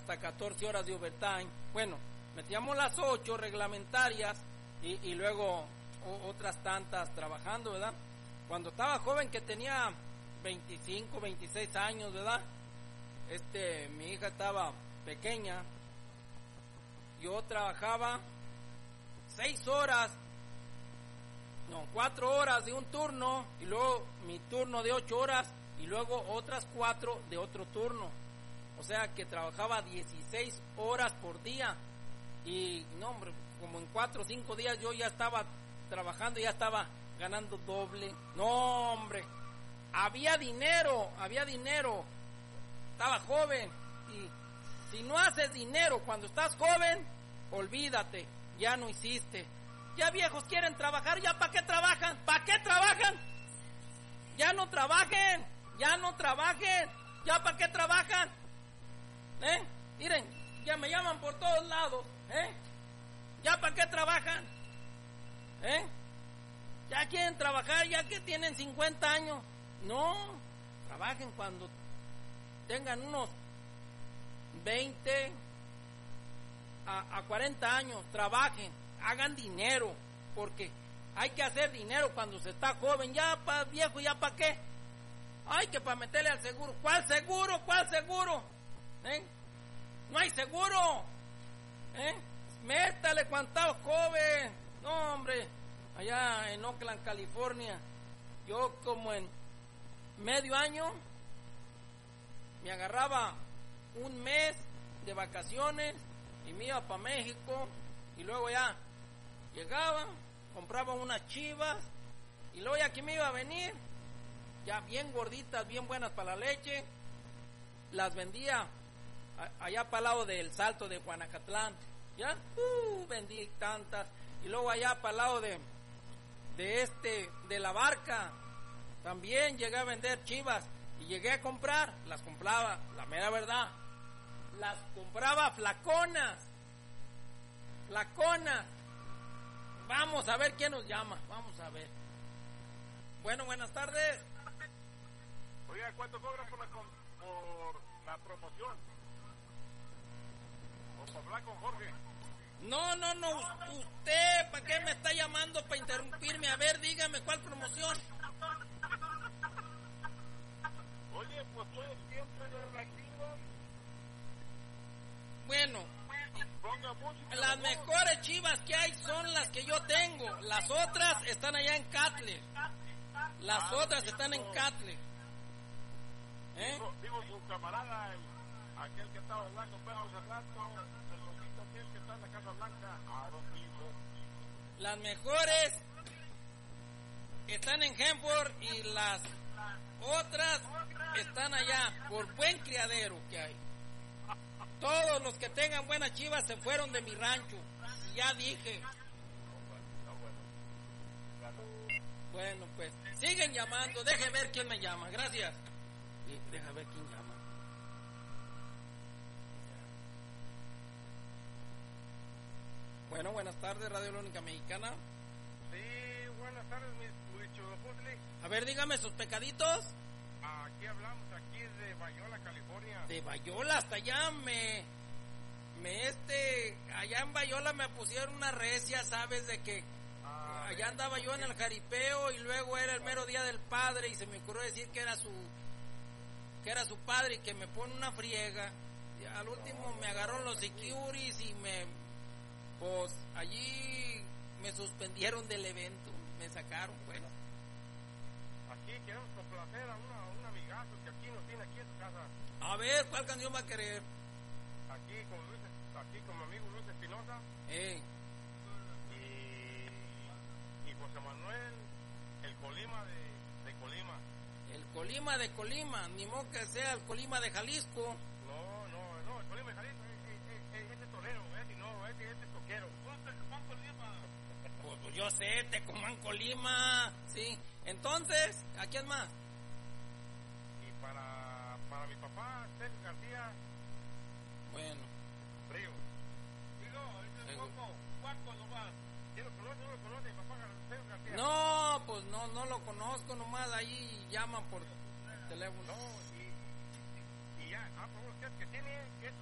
hasta 14 horas de overtime. Bueno, metíamos las 8 reglamentarias y luego otras tantas trabajando, ¿verdad? Cuando estaba joven, que tenía 25, 26 años, ¿verdad? Mi hija estaba pequeña. Yo trabajaba 6 horas, no, 4 horas de un turno, y luego mi turno de 8 horas, y luego otras 4 de otro turno. O sea que trabajaba 16 horas por día. Y no, hombre, como en 4 o 5 días yo ya estaba trabajando, ya estaba ganando doble. No, hombre, había dinero. Estaba joven. Y si no haces dinero cuando estás joven, olvídate, ya no hiciste. Ya viejos quieren trabajar, ¿ya para qué trabajan? ¿Para qué trabajan? Ya no trabajen, ¿ya para qué trabajan? Miren, ya me llaman por todos lados, ¿ya para qué trabajan? Ya quieren trabajar, ya que tienen 50 años. No, trabajen cuando tengan unos 20 a 40 años, trabajen, hagan dinero, porque hay que hacer dinero cuando se está joven. Ya para viejo, ¿ya para qué? Ay, que para meterle al seguro. ¿Cuál seguro? No hay seguro. Métale cuando estaba joven. No, hombre, allá en Oakland, California, yo como en medio año me agarraba un mes de vacaciones y me iba para México, y luego ya llegaba, compraba unas chivas, y luego ya que me iba a venir, ya bien gorditas, bien buenas para la leche, las vendía allá para el lado del Salto de Juanacatlán, ya, vendí tantas, y luego allá para el lado de la Barca, también llegué a vender chivas, y llegué a comprar, las compraba, la mera verdad, las compraba flaconas. Vamos a ver quién nos llama, vamos a ver. Bueno, buenas tardes. Oiga, ¿cuánto cobran por la promoción? ¿O para hablar con Jorge? No, usted, ¿para qué me está llamando para interrumpirme? A ver, dígame, ¿cuál promoción? Oye, pues todo el tiempo en el reactivo. Bueno, las mejores chivas que hay son las que yo tengo. Las otras están allá en Catley. Digo, su camarada, aquel que estaba hablando hace rato, el loquito aquel que está en la Casa Blanca. Las mejores están en Hanford y las otras están allá, por Buen Criadero que hay. Todos los que tengan buenas chivas se fueron de mi rancho. Ya dije. Bueno, pues, siguen llamando. Deje ver quién me llama. Gracias. Deja ver quién llama. Bueno, buenas tardes, Radio La Única Mexicana. Sí, buenas tardes, mi chudoputle. A ver, dígame sus pecaditos. Aquí hablamos, aquí de Bayola, California. De Bayola hasta allá allá en Bayola me pusieron una recia, ¿sabes? De que allá andaba yo en el jaripeo y luego era el mero día del padre y se me ocurrió decir que era su padre y que me pone una friega. Y al último me agarraron los securities y pues allí me suspendieron del evento, me sacaron, pues. Aquí queremos complacer a un amigazo que aquí nos tiene aquí en su casa. A ver, ¿cuál canción va a querer? Aquí con mi amigo Luis Espinosa. Y José Manuel, el Colima de Colima. El Colima de Colima, ni modo que sea el Colima de Jalisco. No, el Colima de Jalisco es torero, es toquero. ¿Cuál Colima? Pues yo sé, Tecomán, Colima, sí. Entonces, ¿a quién más? Y para mi papá, Sergio García. Bueno. Frío. Digo, ¿cuánto nomás? ¿Quién lo conoce? ¿No lo conoce? Papá Sergio García. No, pues no lo conozco, nomás ahí llaman por teléfono. No, y ya, por que tiene